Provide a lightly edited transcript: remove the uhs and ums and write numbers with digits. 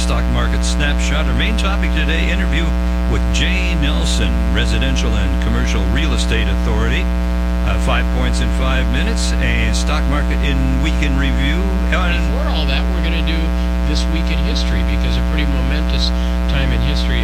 Stock Market Snapshot. Our main topic today, interview with Jay Nelson, Residential and Commercial Real Estate Authority. 5 points in 5 minutes, and Stock Market in Week in Review. Before all that, we're going to do This Week in History, because a pretty momentous time in history